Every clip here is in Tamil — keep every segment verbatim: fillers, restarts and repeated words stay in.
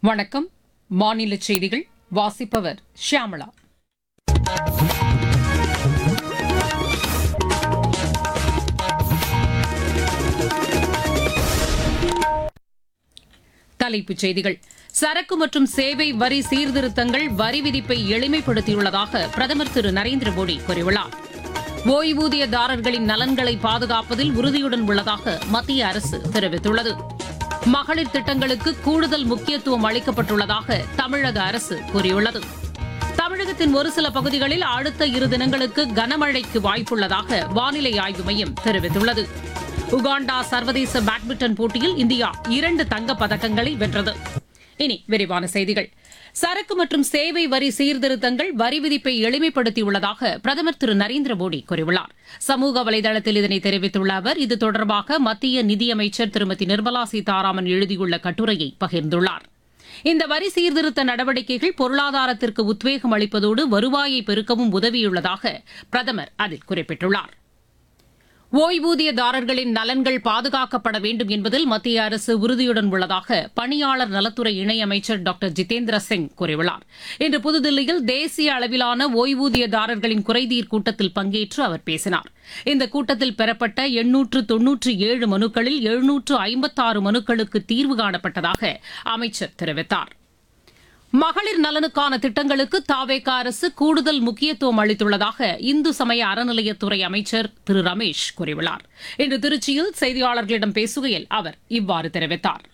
வணக்கம். மாநில செய்திகள் வாசிப்பவர் ஷியாமளா. தலைப்புச் செய்திகள். சரக்கு மற்றும் சேவை வரி சீர்திருத்தங்கள் வரி விதிப்பை எளிமைப்படுத்தியுள்ளதாக பிரதமர் திரு நரேந்திர மோடி கூறியுள்ளார். ஓய்வூதியதாரர்களின் நலன்களை பாதுகாப்பதில் உறுதியுடன் உள்ளதாக மத்திய அரசு தெரிவித்துள்ளது. மகளிர் திட்டங்களுக்கு கூடுதல் முக்கியத்துவம் அளிக்கப்பட்டுள்ளதாக தமிழக அரசு கூறியுள்ளது. தமிழகத்தின் ஒரு சில பகுதிகளில் அடுத்த இரு தினங்களுக்கு கனமழைக்கு வாய்ப்புள்ளதாக வானிலை ஆய்வு மையம் தெரிவித்துள்ளது. உகாண்டா சர்வதேச பேட்மிண்டன் போட்டியில் இந்தியா இரண்டு தங்கப் பதக்கங்களை வென்றது. இனி விரிவான செய்திகள். சரக்கு மற்றும் சேவை வரி சீர்திருத்தங்கள் வரி விதிப்பை எளிமைப்படுத்தியுள்ளதாக பிரதமர் திரு நரேந்திர மோடி கூறியுள்ளார். சமூக வலைதளத்தில் இதனை தெரிவித்துள்ள அவர், இது தொடர்பாக மத்திய நிதியமைச்சர் திருமதி நிர்மலா சீதாராமன் எழுதியுள்ள கட்டுரையை பகிர்ந்துள்ளார். இந்த வரி சீர்திருத்த நடவடிக்கைகள் பொருளாதாரத்திற்கு உத்வேகம் அளிப்பதோடு வருவாயை பெருக்கவும் உதவியுள்ளதாக பிரதமர் அதில் குறிப்பிட்டுள்ளார். ஓய்வூதியதாரர்களின் நலன்கள் பாதுகாக்கப்பட வேண்டும் என்பதில் மத்திய அரசு உறுதியுடன் உள்ளதாக பணியாளர் நலத்துறை இணையமைச்சர் டாக்டர் ஜிதேந்திர சிங் கூறியுள்ளார். இன்று புதுதில்லியில் தேசிய அளவிலான ஓய்வூதியதாரர்களின் குறைதீர் கூட்டத்தில் பங்கேற்று அவர் பேசினார். இந்த கூட்டத்தில் பெறப்பட்ட எண்ணூற்று தொன்னூற்று ஏழு மனுக்களில் எழுநூற்று ஐம்பத்தாறு மனுக்களுக்கு தீர்வு காணப்பட்டதாக அமைச்சர் தெரிவித்தார். மகளிர் நலனுக்கான திட்டங்களுக்கு தவேக அரசு கூடுதல் முக்கியத்துவம் அளித்துள்ளதாக இந்து சமய அறநிலையத்துறை அமைச்சர் திரு ரமேஷ் கூறியுள்ளார். இன்று திருச்சியில் செய்தியாளர்களிடம் பேசுகையில் அவர் இவ்வாறு தெரிவித்தார்.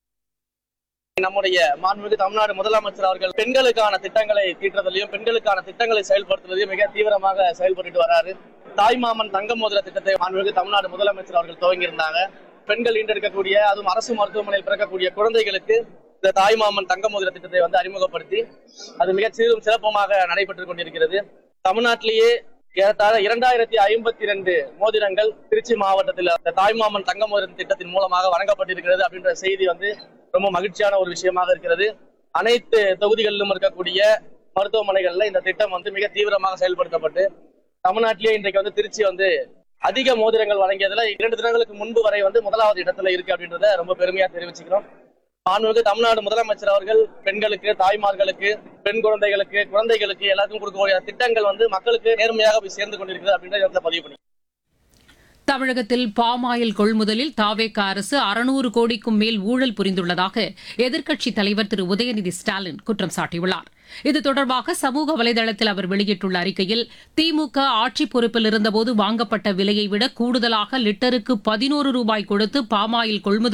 நம்முடைய மாண்புமிகு தமிழ்நாடு முதலமைச்சர் அவர்கள் பெண்களுக்கான திட்டங்களை தீட்டுறதிலையும் பெண்களுக்கான திட்டங்களை செயல்படுத்துவதையும் மிக தீவிரமாக செயல்பட்டு வராரு. தாய்மாமன் தங்க மோதிர திட்டத்தை மாண்புமிகு தமிழ்நாடு முதலமைச்சர் அவர்கள் துவங்கியிருந்தாங்க. பெண்கள் ஈண்டெடுக்கக்கூடிய, அதுவும் அரசு மருத்துவமனையில் பிறக்கக்கூடிய குழந்தைகளுக்கு இந்த தாய்மாமன் தங்க மோதிர திட்டத்தை வந்து அறிமுகப்படுத்தி அது மிக சீரும் சிறப்புமாக நடைபெற்றுக் கொண்டிருக்கிறது. தமிழ்நாட்டிலேயே ஏறத்தாழ இரண்டாயிரத்தி ஐம்பத்தி இரண்டு மோதிரங்கள் திருச்சி மாவட்டத்தில் இந்த தாய்மாமன் தங்க மோதிர திட்டத்தின் மூலமாக வழங்கப்பட்டிருக்கிறது அப்படின்ற செய்தி வந்து ரொம்ப மகிழ்ச்சியான ஒரு விஷயமாக இருக்கிறது. அனைத்து தொகுதிகளிலும் இருக்கக்கூடிய மருத்துவமனைகள்ல இந்த திட்டம் வந்து மிக தீவிரமாக செயல்படுத்தப்பட்டு தமிழ்நாட்டிலேயே இன்றைக்கு வந்து திருச்சி வந்து அதிக மோதிரங்கள் வழங்கியதுல இரண்டு தினங்களுக்கு முன்பு வரை வந்து முதலாவது இடத்துல இருக்கு அப்படின்றத ரொம்ப பெருமையா தெரிவிச்சுக்கிறோம். மாண்புமிகு தமிழ்நாடு முதலமைச்சர் அவர்கள் பெண்களுக்கு, தாய்மார்களுக்கு, பெண் குழந்தைகளுக்கு, குழந்தைகளுக்கு எல்லாருக்கும் கொடுக்கக்கூடிய திட்டங்கள் வந்து மக்களுக்கு நேர்மையாக போய் சேர்ந்து கொண்டிருக்கிறது அப்படின்றத பதிவு பண்ணி. தமிழகத்தில் பாமாயில் கொள்முதலில் தவேக அரசு அறுநூறு கோடிக்கும் மேல் ஊழல் புரிந்துள்ளதாக எதிர்க்கட்சித் தலைவர் திரு உதயநிதி ஸ்டாலின் குற்றம் சாட்டியுள்ளார். இது தொடர்பாக சமூக வலைதளத்தில் அவர் வெளியிட்டுள்ள அறிக்கையில், திமுக ஆட்சி பொறுப்பில் இருந்தபோது வாங்கப்பட்ட விலையை விட கூடுதலாக லிட்டருக்கு பதினோரு ரூபாய் கொடுத்து பாமாயில் கொள்முதல்